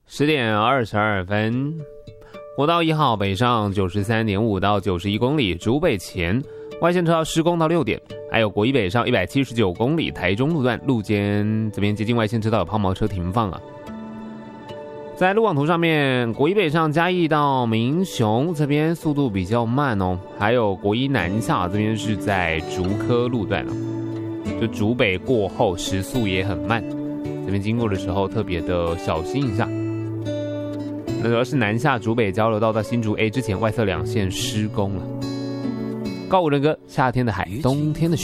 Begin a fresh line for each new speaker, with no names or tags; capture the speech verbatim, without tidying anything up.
十点二十二分，国道一号北上九十三点五到九十一公里，竹北前外线车道施工到六点，还有国一北上一百七十九公里，台中路段路肩这边接近外线车道有抛锚车停放啊。在路网图上面，国一北上嘉义到民雄这边速度比较慢哦，还有国一南下这边是在竹科路段哦，就竹北过后时速也很慢，这边经过的时候特别的小心一下。那主要是南下竹北交流道到新竹 A 之前外侧两线施工了。告五人歌，夏天的海，冬天的雪。